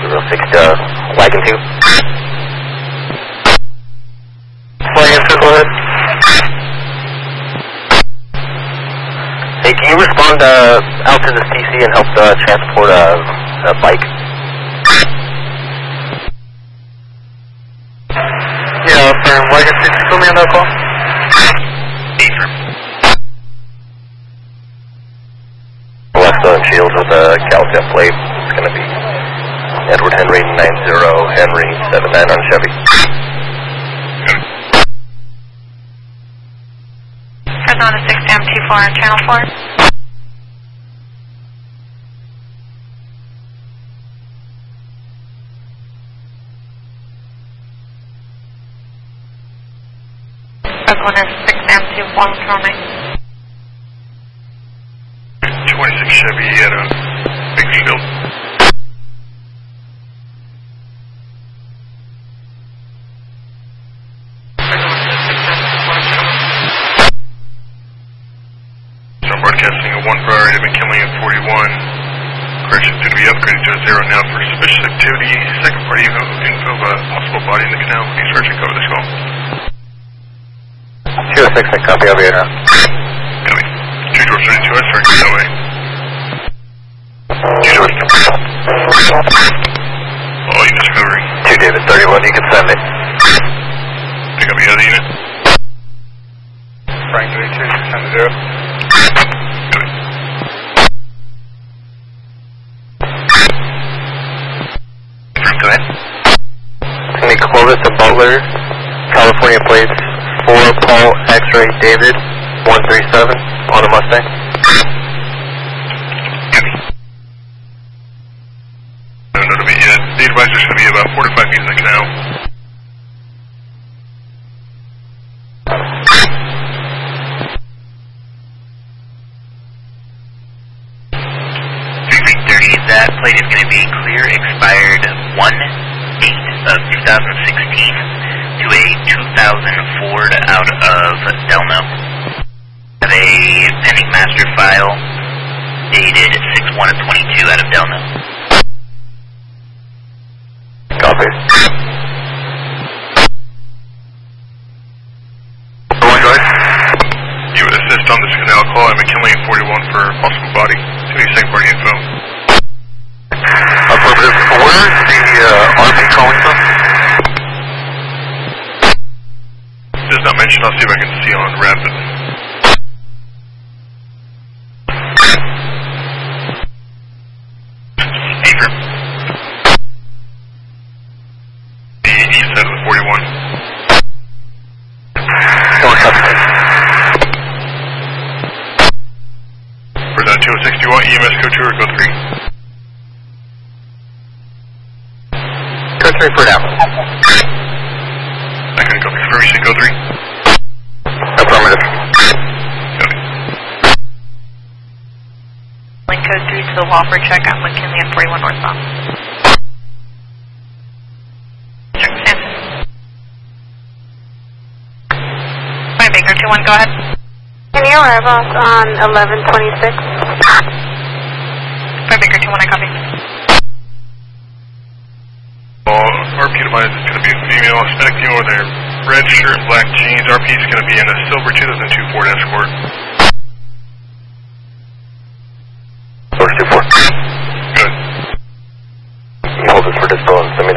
Wagon 2. Wagon 2, go ahead. Hey, can you respond out to the CC and help transport a bike? Yeah, from Wagon 6, put me on that call. Left shield with a Caltech plate. It's going to be Edward Henry 90 Henry 79 on Chevy. Arizona 6M24 on channel 4. Arizona 6M24 control me. 26 Chevy at a Bakersfield. So I'm broadcasting a 1 priority to McKinley at 41. Correction to be upgraded to a 0 now for suspicious activity. Second party info of a possible body in the canal. Can you search and cover this call? 206, I copy over here now. Copy. 2 doors 32, I search that way. All units covering. 2 David 31, you can send me. Pick up the other unit. Frank 32, 600. Go ahead. It's going to be Clovis to Butler, California plates 4 Paul X-Ray David 137 on a Mustang. The advisor's going to be about 4 to 5 feet in the canal. That plate is going to be clear, expired 1/8 of 2016 to a 2000 Ford out of Delno. Have a pending master file dated 6/1 of 22 out of Delno. Copy. You would assist on this canal call at McKinley at 41 for possible body. To any second party info. Affirmative. Where is the RP calling from? Does not mention. I'll see if I can see on Rapid. Anchor. The east side of the 41. Don't copy. For that 206, do you want EMS code 2 or code 3? Code 3 for now. I can copy. Permission code 3? Affirmative. Copy. Link code 3 to the Wofford check on McKinley at 41 northbound. Fine, Baker 21, go ahead. Any arrivals on 1126? Fine, Baker 21, I copy. RP device is going to be a female, Hispanic female with a red shirt and black jeans. RP is going to be in a silver 2002 Ford Escort. Source 24. Good. You hold this for distal and send me